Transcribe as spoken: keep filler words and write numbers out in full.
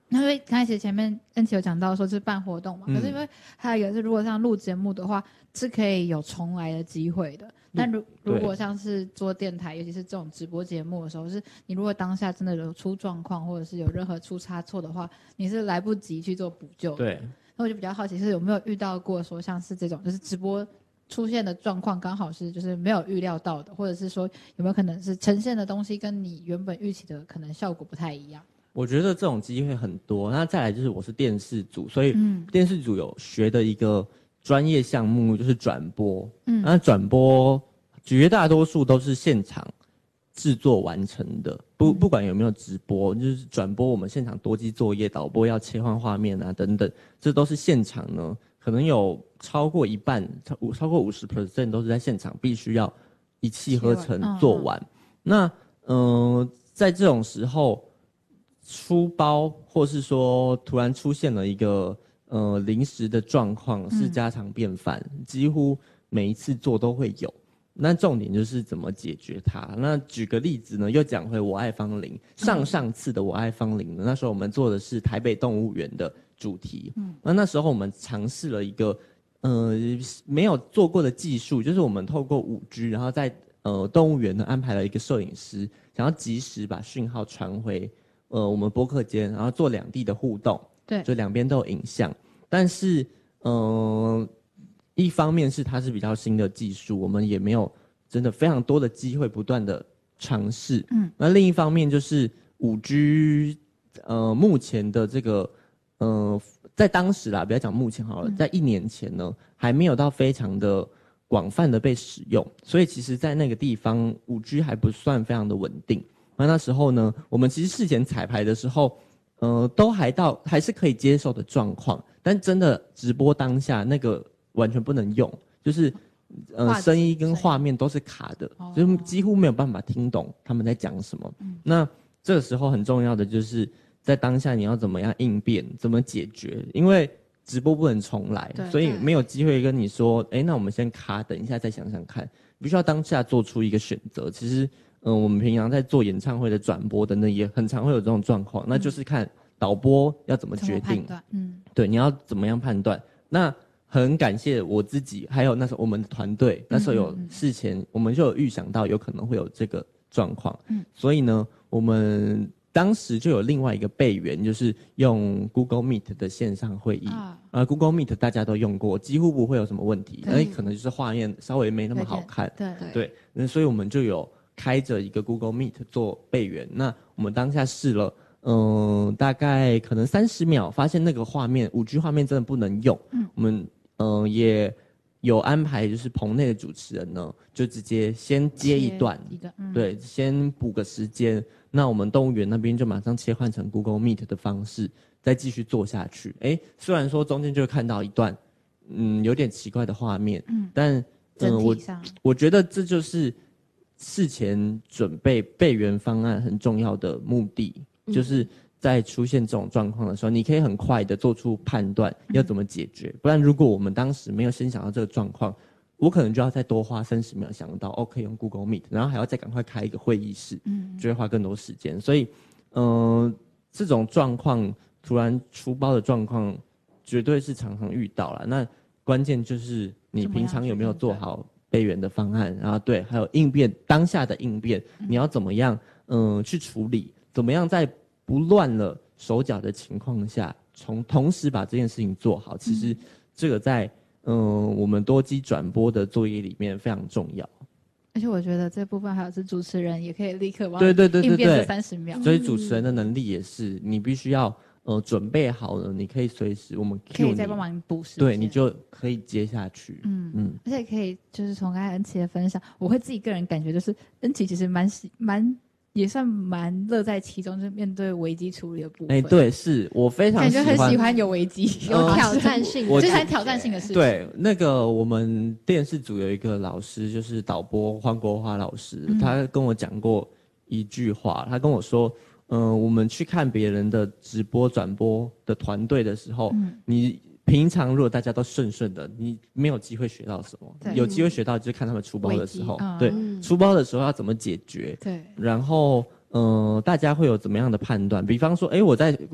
那因为刚开始前面恩琪有讲到说是办活动嘛、嗯、可是因为还有一个是如果像录节目的话是可以有重来的机会的，但如如果像是做电台尤其是这种直播节目的时候，是你如果当下真的有出状况或者是有任何出差错的话，你是来不及去做补救的。 对， 那我就比较好奇是有没有遇到过说像是这种就是直播出现的状况刚好是就是没有预料到的，或者是说有没有可能是呈现的东西跟你原本预期的可能效果不太一样。 我觉得这种机会很多。那再来就是我是电视组，所以电视组有学的一个专业项目就是转播。嗯，那转播绝大多数都是现场制作完成的，不不管有没有直播，就是转播我们现场多机作业，导播要切换画面啊等等，这都是现场呢，可能有超过一半，超超过 百分之五十 都是在现场必须要一气呵成做完。嗯、那嗯、呃，在这种时候。出包或是说突然出现了一个呃临时的状况是家常便饭、嗯、几乎每一次做都会有。那重点就是怎么解决它。那举个例子呢，又讲回我爱芳邻，上上次的我爱芳邻呢，那时候我们做的是台北动物园的主题。嗯，那那时候我们尝试了一个呃没有做过的技术，就是我们透过 五 G 然后在呃动物园呢安排了一个摄影师，想要及时把讯号传回呃，我们播客间，然后做两地的互动， 对， 就两边都有影像。但是，呃，一方面是它是比较新的技术，我们也没有真的非常多的机会不断的尝试。嗯，那另一方面就是 五 G， 呃，目前的这个，呃，在当时啦，不要讲目前好了，嗯、在一年前呢，还没有到非常的广泛的被使用，所以其实，在那个地方 五 G 还不算非常的稳定。那那时候呢，我们其实事前彩排的时候，呃，都还到还是可以接受的状况，但真的直播当下那个完全不能用，就是呃声音跟画面都是卡的，哦、就是几乎没有办法听懂他们在讲什么。嗯、那这个时候很重要的就是在当下你要怎么样应变，怎么解决，因为直播不能重来，所以没有机会跟你说，哎，那我们先卡，等一下再想想看，必须要当下做出一个选择。其实。嗯，我们平常在做演唱会的转播等等，也很常会有这种状况，嗯、那就是看导播要怎么决定，嗯，对，你要怎么样判断？那很感谢我自己，还有那时候我们的团队，那时候有事前、嗯嗯、我们就有预想到有可能会有这个状况，嗯，所以呢，我们当时就有另外一个备援，就是用 Google Meet 的线上会议啊、呃、，Google Meet 大家都用过，几乎不会有什么问题，而可能就是画面稍微没那么好看， 对对对，那所以我们就有。开着一个 Google Meet 做备援，那我们当下试了，嗯、呃，大概可能三十秒，发现那个画面 五 G 画面真的不能用。嗯，我们嗯、呃、也有安排，就是棚内的主持人呢，就直接先接一段， 一个嗯、 对，先补个时间。那我们动物园那边就马上切换成 Google Meet 的方式，再继续做下去。哎，虽然说中间就会看到一段，嗯，有点奇怪的画面，嗯，但嗯、呃，我我觉得这就是。事前准备备援方案很重要的目的，嗯、就是在出现这种状况的时候，你可以很快的做出判断，要怎么解决。嗯、不然，如果我们当时没有先想到这个状况，我可能就要再多花三十秒想到，哦，可以用 Google Meet， 然后还要再赶快开一个会议室，嗯，就会花更多时间。所以，嗯、呃，这种状况突然出包的状况，绝对是常常遇到了。那关键就是你平常有没有做好备援的方案，然后对，还有应变当下的应变，你要怎么样，嗯、呃，去处理？怎么样在不乱了手脚的情况下，从同时把这件事情做好？其实这个在嗯、呃、我们多机转播的作业里面非常重要。 而且我觉得这部分还有是主持人也可以立刻帮对对对对应变这三十秒， 所以主持人的能力也是你必须要。呃，准备好了，你可以随时我们 cue 可以再帮忙补时间， 对，你就可以接下去。嗯嗯，而且可以就是从刚才恩琪的分享，我会自己个人感觉就是恩琪其实蛮蛮也算蛮乐在其中，就是面对危机处理的部分。 哎、欸，对，是我非常喜欢感觉很喜欢有危机、 有挑战性， 就是很挑战性的事情。 对，那个我们电视组有一个老师，就是导播黄国华老师，嗯、他跟我讲过一句话，他跟我说。嗯、呃，我们去看别人的直播转播的团队的时候，嗯、你平常如果大家都顺顺的，你没有机会学到什么。有机会学到就是看他们出包的时候，对，嗯、出包的时候要怎么解决？ 对， 然后嗯、呃，大家会有怎么样的判断？比方说，哎，我在